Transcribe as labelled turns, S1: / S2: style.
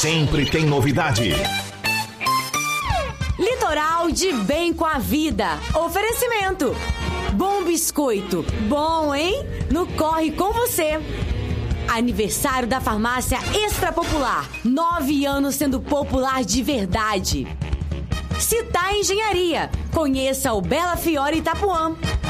S1: sempre tem novidade.
S2: Litoral de bem com a vida. Oferecimento. Bom biscoito. Bom, hein? No Corre com você. Aniversário da Farmácia Extra Popular. 9 anos sendo popular de verdade. Citar Engenharia. Conheça o Bela Fiore Itapuã.